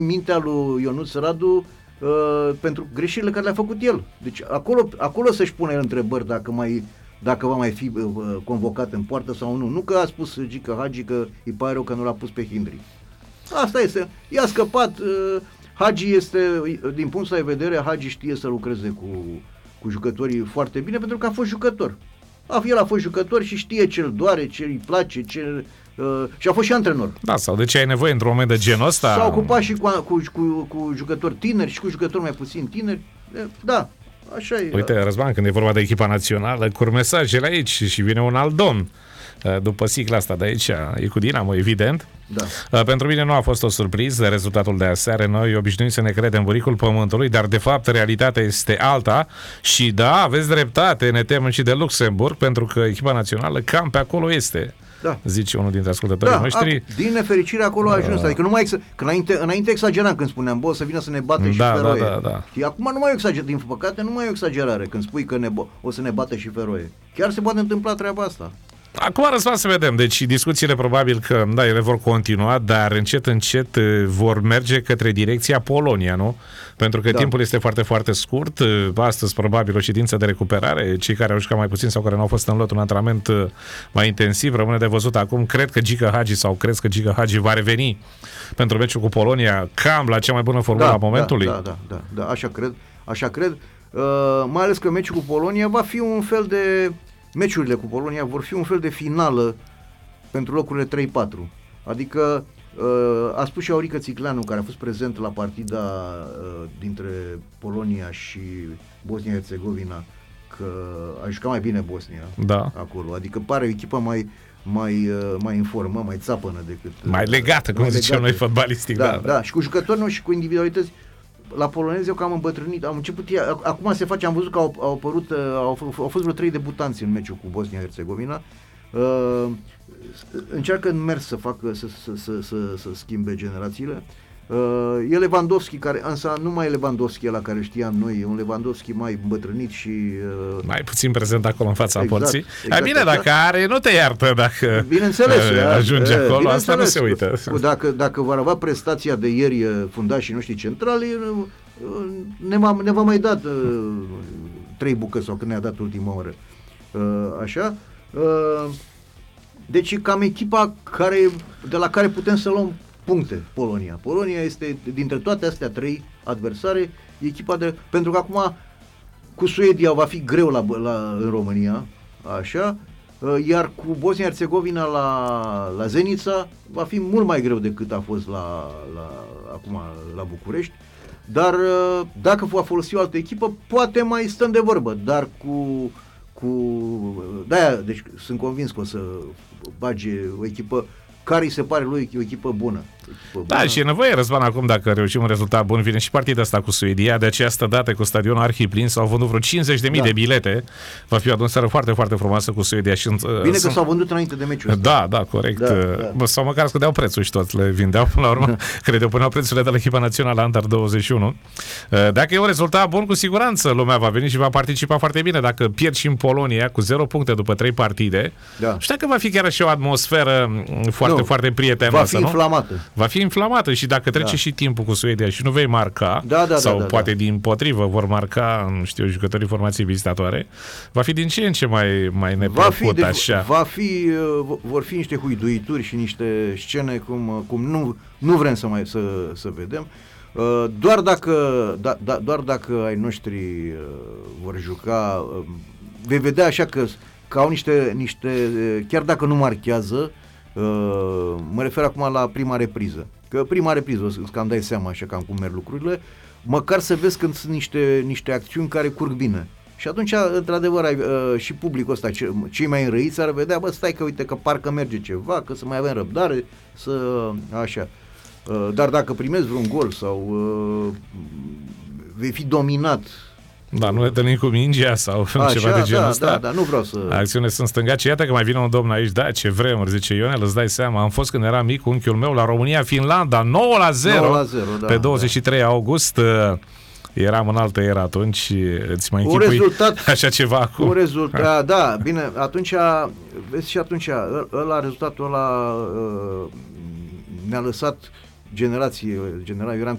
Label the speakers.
Speaker 1: mintea lui Ionuț Radu pentru greșelile care le-a făcut el. Deci acolo să-și pune el întrebări dacă va mai fi convocat în poartă sau nu. Nu că a spus Gică Hagi că îi pare rău că nu l-a pus pe Hindri. Asta este. I-a scăpat. Hagi este, din punctul de vedere, Hagi știe să lucreze cu jucătorii foarte bine pentru că a fost jucător. El a fost jucător și știe ce îl doare, ce îi place, și a fost și antrenor.
Speaker 2: Da, sau de ce ai nevoie într-un moment de genul ăsta?
Speaker 1: S-a ocupat și cu jucători tineri și cu jucători mai puțin tineri. Da, așa e.
Speaker 2: Uite, Răzvan, când e vorba de echipa națională, curg mesajele aici și vine un alt domn după sigla asta de aici, e cu Dinamo, evident. Da. Pentru mine nu a fost o surpriză rezultatul de aseară. Noi obișnuim să ne credem buricul pământului, dar de fapt realitatea este alta și da, aveți dreptate, ne temem și de Luxemburg, pentru că echipa națională cam pe acolo este. Da. Zice unul dintre ascultătorii noștri.
Speaker 1: Din nefericire acolo a ajuns. Adică înainte exageram când spuneam, bă, o să vină să ne bată și Feroe. Da. Și acum nu mai e exagerare, din păcate nu mai e exagerare când spui că o să ne bată și Feroe. Chiar se poate întâmpla treaba asta.
Speaker 2: Acum răspuns să vedem. Deci discuțiile probabil că ele vor continua, dar încet vor merge către direcția Polonia, nu? Pentru că timpul este foarte, foarte scurt. Astăzi probabil o ședință de recuperare. Cei care au jucat mai puțin sau care nu au fost în lot un antrenament mai intensiv, rămâne de văzut acum. Cred că Gică Hagi va reveni pentru meciul cu Polonia cam la cea mai bună formulă a momentului.
Speaker 1: Da, așa cred. Mai ales că meciul cu Polonia va fi un fel de... Meciurile cu Polonia vor fi un fel de finală pentru locurile 3-4. Adică a spus și Aurică Țicleanu, care a fost prezent la partida dintre Polonia și Bosnia-Herzegovina, că a jucat mai bine Bosnia acolo. Adică pare o echipă mai în formă, mai țapănă decât...
Speaker 2: Mai legată, cum zicem noi fotbalistic.
Speaker 1: Da. Și cu jucători noi și cu individualități. La polonezi eu cam îmbătrânit, am început, acum se face, am văzut că au fost vreo 3 debutanți în meciul cu Bosnia-Herzegovina. Încearcă în mers să facă, să schimbe generațiile. E Lewandowski, care, însă nu mai e Lewandowski la care știam noi, e un Lewandowski mai îmbătrânit și...
Speaker 2: mai puțin prezent acolo în fața porții. Bine, dacă are, nu te iartă dacă ajunge acolo, asta nu se uită.
Speaker 1: Dacă va avea prestația de ieri fundașii noștri centrali, ne va mai dat 3 bucăți sau când ne-a dat ultima oră. Așa. Deci cam echipa de la care putem să luăm puncte, Polonia. Polonia este, dintre toate astea 3 adversare, echipa pentru că acum cu Suedia va fi greu în România, așa, iar cu Bosnia-Herzegovina la Zenica va fi mult mai greu decât a fost acum la București, dar dacă va folosi o altă echipă, poate mai stăm de vorbă, dar deci sunt convins că o să bage o echipă care îi se pare lui o echipă bună.
Speaker 2: Da, și e nevoie, Răzvan, acum dacă reușim un rezultat bun, vine și partida asta cu Suedia, de această dată cu stadionul arhiplin, s-au vândut vreo 50.000 de bilete, va fi o atmosferă foarte, foarte frumoasă cu Suedia.
Speaker 1: Bine că s-au vândut înainte de meciul
Speaker 2: ăsta. Da, corect. Sau măcar scădeau prețul și toți le vindeau până la urmă, cred eu, puneau prețurile de la echipa națională Under 21. Dacă e un rezultat bun, cu siguranță lumea va veni și va participa foarte bine. Dacă pierd și în Polonia cu 0 puncte după 3 partide, știu că va fi chiar și o atmosferă foarte, foarte prietenoasă. Va fi inflamată și dacă trece și timpul cu Suedia și nu vei marca, sau poate dimpotrivă vor marca, nu știu, jucătorii formației vizitatoare, va fi din ce în ce mai neplăcut așa.
Speaker 1: Vor fi niște huiduituri și niște scene cum nu vrem să vedem. Doar dacă ai noștri vor juca, vei vedea așa că au niște chiar dacă nu marchează, mă refer acum la prima repriză. Că prima repriză, o să cam dai seama așa cam cum merg lucrurile, măcar să vezi când sunt niște acțiuni care curg bine. Și atunci, într-adevăr, și publicul ăsta, cei mai înrăiți ar vedea, stai că uite că parcă merge ceva, că să mai avem răbdare, așa. Dar dacă primezi vreun gol sau vei fi dominat,
Speaker 2: nu ne întâlnim cu mingea sau ceva de genul ăsta.
Speaker 1: Da, nu vreau să...
Speaker 2: Acțiune sunt stângaci. Iată că mai vine un domn aici, ce vremuri, zice Ionel, îți dai seama, am fost când eram mic cu unchiul meu la România-Finlanda, 9-0 pe 23 august. Eram în altă era atunci și îți mai închipui așa ceva acum.
Speaker 1: Un rezultat, bine, atunci, vezi și atunci, rezultatul ăla ne-a lăsat generație, eu eram